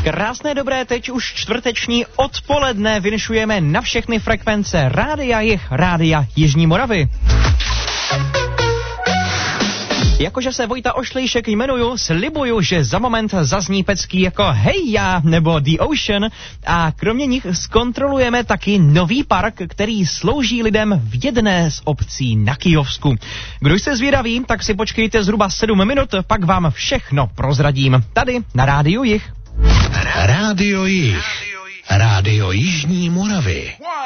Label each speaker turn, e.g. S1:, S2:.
S1: Krásné dobré, teď už čtvrteční odpoledne vynišujeme na všechny frekvence Rádia Jih, Rádia Jižní Moravy. Jakože se Vojta Ošlejšek jmenuju, slibuju, že za moment zazní pecky jako Hej já nebo The Ocean a kromě nich zkontrolujeme taky nový park, který slouží lidem v jedné z obcí na Kyjovsku. Kdo jste zvědaví, tak si počkejte zhruba 7 minut, pak vám všechno prozradím. Tady na Rádiu Jih.
S2: Rádio Jih. Rádio Jižní Moravy.